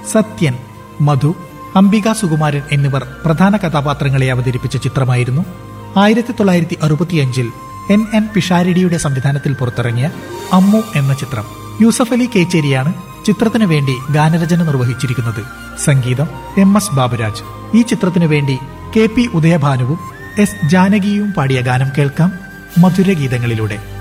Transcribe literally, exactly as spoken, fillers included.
സത്യൻ, മധു, അംബിക സുകുമാരൻ എന്നിവർ പ്രധാന കഥാപാത്രങ്ങളെ അവതരിപ്പിച്ച ചിത്രമായിരുന്നു ആയിരത്തി തൊള്ളായിരത്തി അറുപത്തിയഞ്ചിൽ എൻ എൻ പിഷാരടിയുടെ സംവിധാനത്തിൽ പുറത്തിറങ്ങിയ അമ്മു എന്ന ചിത്രം. യൂസഫ് അലി കേച്ചേരിയാണ് ചിത്രത്തിനു വേണ്ടി ഗാനരചന നിർവഹിച്ചിരിക്കുന്നത്. സംഗീതം എം എസ് ബാബുരാജ്. ഈ ചിത്രത്തിനു വേണ്ടി കെ പി ഉദയഭാനുവും എസ് ജാനകിയും പാടിയ ഗാനം കേൾക്കാം മധുരഗീതങ്ങളിലൂടെ.